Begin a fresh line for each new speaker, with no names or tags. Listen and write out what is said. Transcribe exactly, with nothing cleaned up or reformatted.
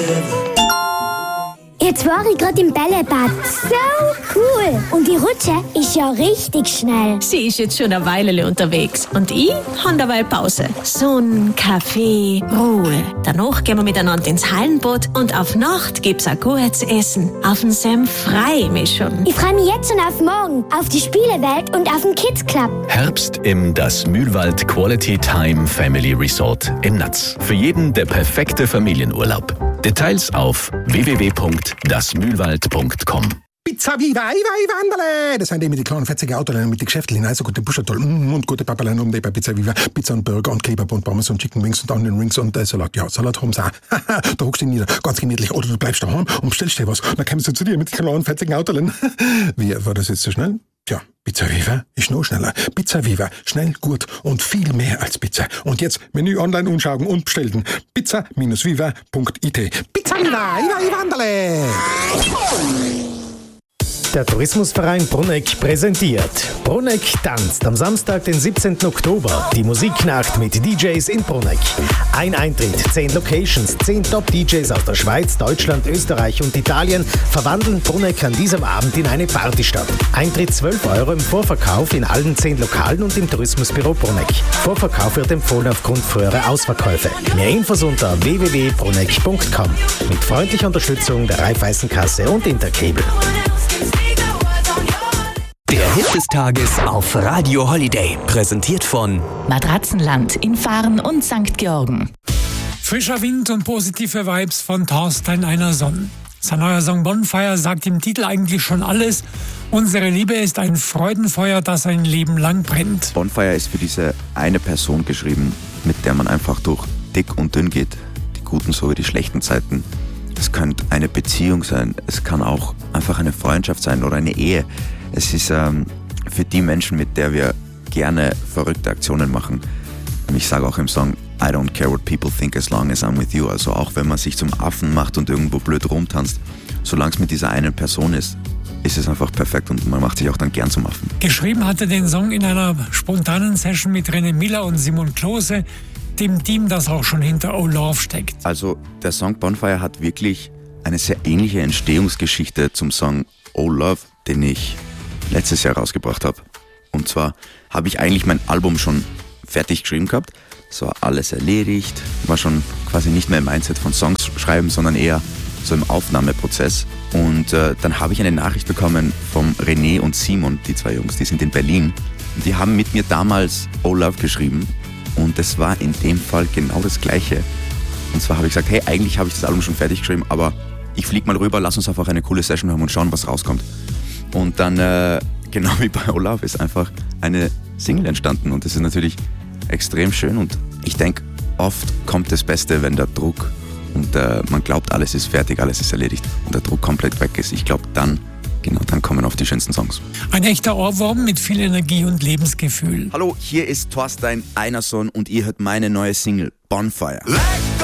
Jetzt war ich gerade im Bällebad. So cool. Und die Rutsche ist ja richtig schnell.
Sie ist jetzt schon eine Weile unterwegs. Und ich habe dabei Pause. Sonne, Kaffee, Ruhe. Danach gehen wir miteinander ins Hallenbad und auf Nacht gibt's ein gutes Essen. Auf den Senf frei mich schon.
Ich freue mich jetzt schon auf morgen, auf die Spielewelt und auf den Kids Club.
Herbst im Das Mühlwald Quality Time Family Resort in Natz. Für jeden der perfekte Familienurlaub. Details auf w w w punkt das mühlwald punkt com.
Pizza Viva, Iva, Ivandale! Das sind immer die kleinen fetzigen Autolein mit den Geschäftlichen, also gute Buschertoll mm, und gute Papalein um die bei Pizza Viva. Pizza und Burger und Kebab und Pommes und Chicken Wings und Onion Rings und äh, Salat. Ja, Salat haben sie auch. Da hockst du nieder, ganz gemütlich. Oder du bleibst daheim und bestellst dir was. Dann kommst du zu dir mit den kleinen fetzigen Autolein. Wie, war das jetzt so schnell? Tja, Pizza Viva ist noch schneller. Pizza Viva, schnell, gut und viel mehr als Pizza. Und jetzt Menü online anschauen und bestellen. pizza viva punkt i t. Pizza Viva, Iva, Ivandale!
Der Tourismusverein Bruneck präsentiert Bruneck tanzt am Samstag, den siebzehnten Oktober. Die Musiknacht mit D Js in Bruneck. Ein Eintritt, zehn Locations, zehn Top-D Js aus der Schweiz, Deutschland, Österreich und Italien verwandeln Bruneck an diesem Abend in eine Partystadt. Eintritt zwölf Euro im Vorverkauf in allen zehn Lokalen und im Tourismusbüro Bruneck. Vorverkauf wird empfohlen aufgrund früherer Ausverkäufe. Mehr Infos unter w w w punkt bruneck punkt com. Mit freundlicher Unterstützung der Raiffeisenkasse und Intercable.
Der Hit des Tages auf Radio Holiday. Präsentiert von
Matratzenland in Fahren und Sankt Georgen.
Frischer Wind und positive Vibes von Thorstein Einerson. Sein neuer Song Bonfire sagt im Titel eigentlich schon alles. Unsere Liebe ist ein Freudenfeuer, das ein Leben lang brennt.
Bonfire ist für diese eine Person geschrieben, mit der man einfach durch dick und dünn geht. Die guten sowie die schlechten Zeiten. Es könnte eine Beziehung sein, es kann auch einfach eine Freundschaft sein oder eine Ehe. Es ist ähm, für die Menschen, mit der wir gerne verrückte Aktionen machen. Ich sage auch im Song, I don't care what people think as long as I'm with you. Also auch wenn man sich zum Affen macht und irgendwo blöd rumtanzt, solange es mit dieser einen Person ist, ist es einfach perfekt und man macht sich auch dann gern zum Affen.
Geschrieben hatte den Song in einer spontanen Session mit René Miller und Simon Klose, dem Team, das auch schon hinter Oh Love steckt.
Also der Song Bonfire hat wirklich eine sehr ähnliche Entstehungsgeschichte zum Song Oh Love, den ich letztes Jahr rausgebracht habe. Und zwar habe ich eigentlich mein Album schon fertig geschrieben gehabt. Es war alles erledigt, war schon quasi nicht mehr im Mindset von Songs schreiben, sondern eher so im Aufnahmeprozess. Und äh, dann habe ich eine Nachricht bekommen vom René und Simon, die zwei Jungs, die sind in Berlin. Und die haben mit mir damals Oh Love geschrieben. Und das war in dem Fall genau das Gleiche. Und zwar habe ich gesagt, hey, eigentlich habe ich das Album schon fertig geschrieben, aber ich fliege mal rüber, lass uns einfach eine coole Session haben und schauen, was rauskommt. Und dann, äh, genau wie bei Oh Love, ist einfach eine Single entstanden. Und das ist natürlich extrem schön. Und ich denke, oft kommt das Beste, wenn der Druck und äh, man glaubt, alles ist fertig, alles ist erledigt und der Druck komplett weg ist. Ich glaube, dann, genau, dann kommen oft die schönsten Songs.
Ein echter Ohrwurm mit viel Energie und Lebensgefühl.
Hallo, hier ist Thorstein Einerson und ihr hört meine neue Single Bonfire. Like